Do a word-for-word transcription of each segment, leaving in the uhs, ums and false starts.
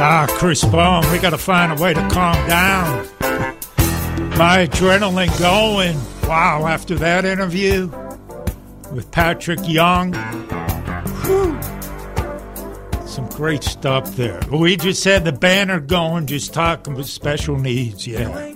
Ah, Chris Bone, we got to find a way to calm down. My adrenaline going. Wow, after that interview with Patrick Young. Whew. Some great stuff there. We just had the banner going, just talking with special needs, yeah.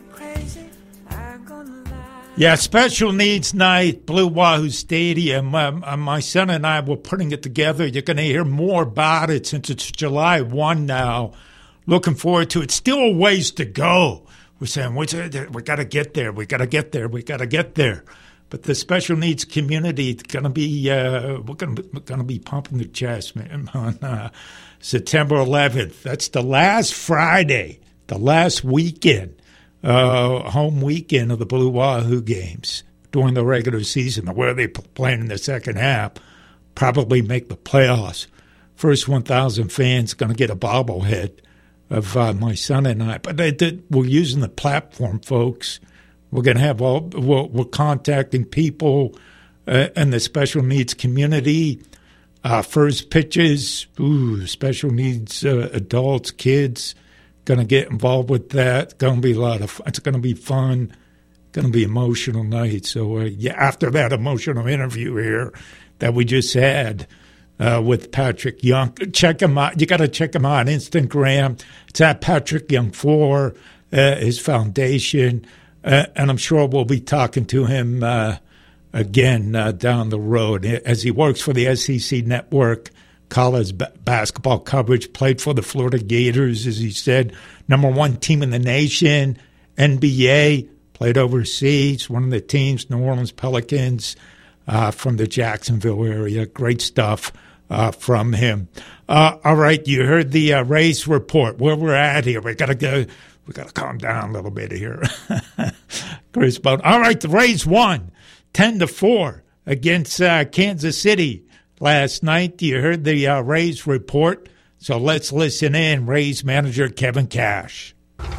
Yeah, special needs night, Blue Wahoo Stadium. Um, uh, my son and I were putting it together. You're going to hear more about it since it's July first now. Looking forward to it. Still a ways to go. We're saying, we got to get there. We got to get there. We got to get there. But the special needs community is going to be, uh, we're going to be pumping the chest, man, on uh, September eleventh. That's the last Friday, the last weekend, uh, home weekend of the Blue Wahoo games during the regular season, where they playing in the second half, probably make the playoffs. First one thousand fans going to get a bobblehead of uh, my son and I. But they did, we're using the platform, folks. We're going to have all, we're, we're contacting people uh, in the special needs community. Uh, first pitches, ooh, special needs uh, adults, kids, going to get involved with that. Going to be a lot of, it's going to be fun. Going to be emotional night. So, uh, yeah, after that emotional interview here that we just had uh, with Patrick Young, check him out. You got to check him out on Instagram. It's at Patrick Young four, uh, his foundation. Uh, and I'm sure we'll be talking to him uh, again uh, down the road as he works for the S E C Network, college b- basketball coverage, played for the Florida Gators, as he said, number one team in the nation, N B A, played overseas, one of the teams, New Orleans Pelicans, uh, from the Jacksonville area. Great stuff uh, from him. Uh, all right, you heard the uh, Rays report. Where we're at here, we got to go. We got to calm down a little bit here. Chris Bone. All right, the Rays won ten to four against uh, Kansas City last night. You heard the uh, Rays report, so let's listen in. Rays manager Kevin Cash.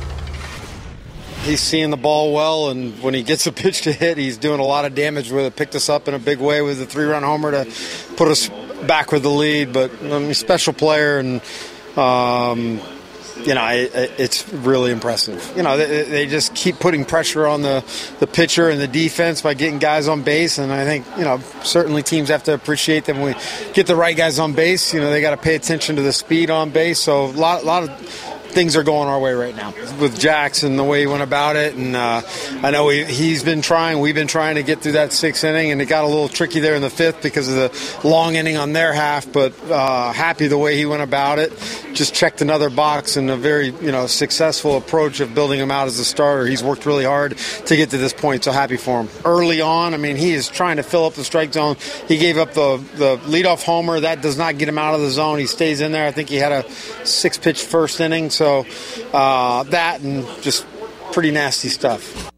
He's seeing the ball well, and when he gets a pitch to hit, he's doing a lot of damage with it. Picked us up in a big way with a three-run homer to put us back with the lead. But I mean, special player, and um, you know, it, it's really impressive. You know, they, they just keep putting pressure on the, the pitcher and the defense by getting guys on base. And I think, you know, certainly teams have to appreciate that when we get the right guys on base, you know, they got to pay attention to the speed on base. So a lot, a lot of things are going our way right now with Jackson, the way he went about it. And uh, I know he, he's been trying, we've been trying to get through that sixth inning, and it got a little tricky there in the fifth because of the long inning on their half, but uh, happy the way he went about it. Just checked another box and a very, you know, successful approach of building him out as a starter. He's worked really hard to get to this point, so happy for him. Early on, I mean, he is trying to fill up the strike zone. He gave up the, the leadoff homer. That does not get him out of the zone. He stays in there. I think he had a six-pitch first inning, so uh, that and just pretty nasty stuff.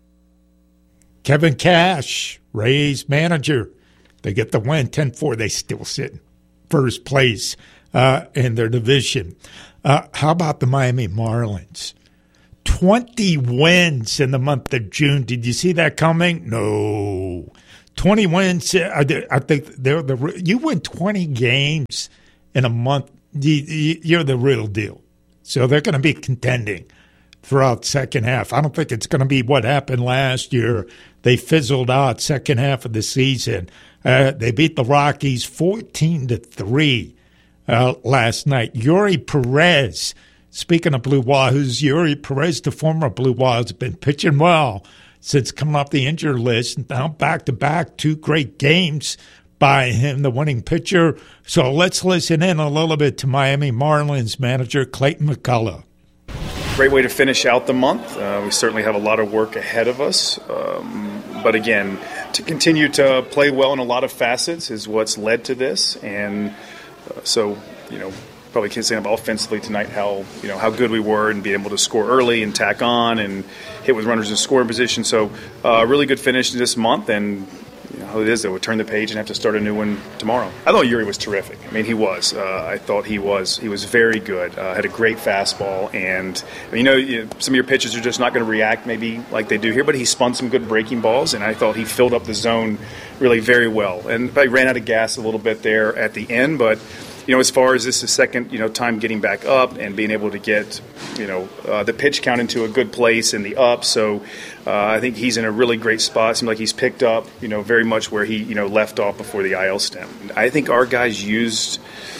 Kevin Cash, Rays manager. They get the win, ten four. They still sit in first place uh, in their division. Uh, how about the Miami Marlins? twenty wins in the month of June. Did you see that coming? No. twenty wins. I think they're the. You win twenty games in a month, you're the real deal. So they're going to be contending throughout second half. I don't think it's going to be what happened last year. They fizzled out second half of the season. Uh, they beat the Rockies fourteen to three uh, last night. Yuri Perez, speaking of Blue Wahoos, Yuri Perez, the former Blue Wahoos, has been pitching well since coming off the injured list. Now back-to-back, two great games by him, the winning pitcher. So let's listen in a little bit to Miami Marlins manager Clayton McCullough. Great way to finish out the month. Uh, we certainly have a lot of work ahead of us. Um, but again, to continue to play well in a lot of facets is what's led to this. And uh, so, you know, probably can't say about offensively tonight how, you know, how good we were and be able to score early and tack on and hit with runners in scoring position. So uh, really good finish this month, and you know how it is that we'll turn the page and have to start a new one tomorrow. I thought Yuri was terrific. I mean, he was. Uh, I thought he was. He was very good. Uh, had a great fastball, and I mean, you know, you know, some of your pitchers are just not going to react maybe like they do here. But he spun some good breaking balls, and I thought he filled up the zone really very well. And probably ran out of gas a little bit there at the end, but you know, as far as this is second, you know, time getting back up and being able to get, you know, uh, the pitch count into a good place in the up. So uh, I think he's in a really great spot. Seems like he's picked up, you know, very much where he, you know, left off before the I L stem. I think our guys used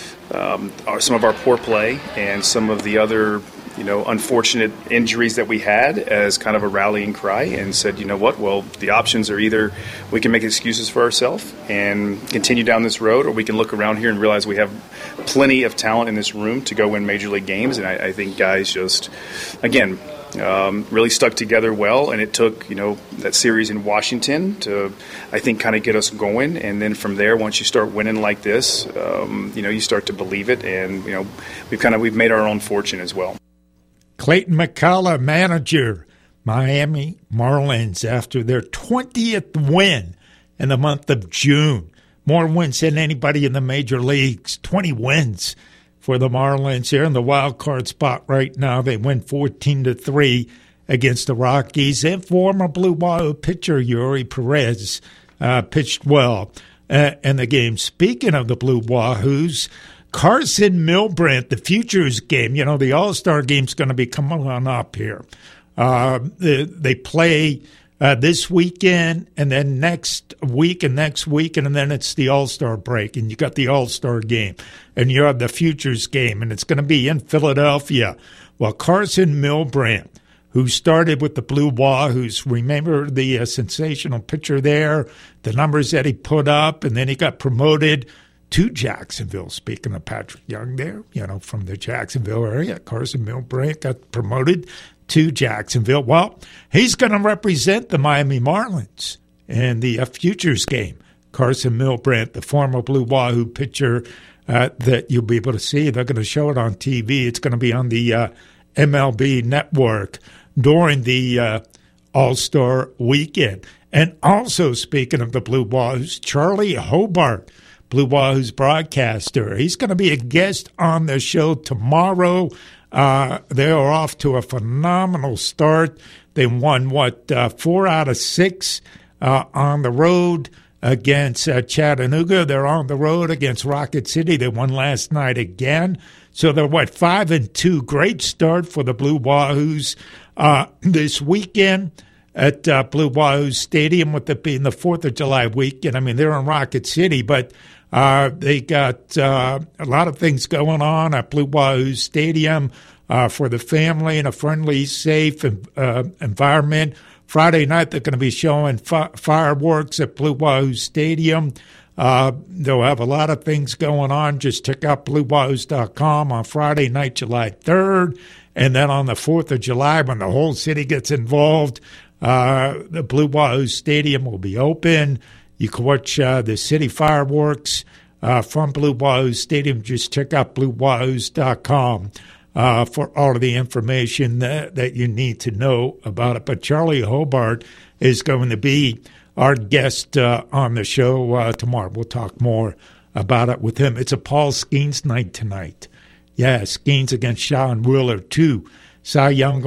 um, our, some of our poor play and some of the other, you know, unfortunate injuries that we had as kind of a rallying cry and said, you know what, well, the options are either we can make excuses for ourselves and continue down this road, or we can look around here and realize we have plenty of talent in this room to go win major league games. And I, I think guys just, again, um, really stuck together well, and it took, you know, that series in Washington to, I think, kind of get us going. And then from there, once you start winning like this, um, you know, you start to believe it, and, you know, we've kind of, we've made our own fortune as well. Clayton McCullough, manager, Miami Marlins, after their twentieth win in the month of June. More wins than anybody in the major leagues. twenty wins for the Marlins. They're in the wild card spot right now. They win fourteen to three against the Rockies. And former Blue Wahoo pitcher Yuri Perez uh, pitched well uh, in the game. Speaking of the Blue Wahoos, Carson Milbrandt, the Futures game, you know, the All-Star game's going to be coming on up here. Uh, they, they play uh, this weekend and then next week and next week, and then it's the All-Star break, and you got the All-Star game, and you have the Futures game, and it's going to be in Philadelphia. Well, Carson Milbrandt, who started with the Blue Wahoos, remember the uh, sensational pitcher there, the numbers that he put up, and then he got promoted to Jacksonville. Speaking of Patrick Young there, you know, from the Jacksonville area, Carson Milbrandt got promoted to Jacksonville. Well, he's going to represent the Miami Marlins in the uh, Futures game. Carson Milbrandt, the former Blue Wahoo pitcher uh, that you'll be able to see. They're going to show it on T V. It's going to be on the uh, M L B network during the uh, All-Star weekend. And also, speaking of the Blue Wahoos, Charlie Hobart, Blue Wahoo's broadcaster. He's going to be a guest on the show tomorrow. Uh, they are off to a phenomenal start. They won, what, uh, four out of six uh, on the road against uh, Chattanooga. They're on the road against Rocket City. They won last night again. So they're, what, five and two. Great start for the Blue Wahoos uh, this weekend at uh, Blue Wahoo Stadium, with it being the fourth of July weekend. I mean, they're in Rocket City, but uh, they got uh, a lot of things going on at Blue Wahoo Stadium uh, for the family in a friendly, safe uh, environment. Friday night, they're going to be showing fi- fireworks at Blue Wahoo Stadium. Uh, they'll have a lot of things going on. Just check out blue wahoos dot com on Friday night, July third. And then on the fourth of July, when the whole city gets involved, Uh, the Blue Wahoo Stadium will be open. You can watch uh, the city fireworks uh, from Blue Wahoo Stadium. Just check out blue wahoos dot com uh, for all of the information that, that you need to know about it. But Charlie Hobart is going to be our guest uh, on the show uh, tomorrow. We'll talk more about it with him. It's a Paul Skeens night tonight. Yeah, Skeens against Sean Wheeler, two Cy Young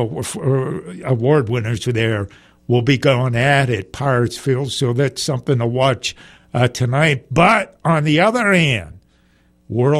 Award winners there will be going at it, Pirates Field, so that's something to watch uh, tonight. But on the other hand, World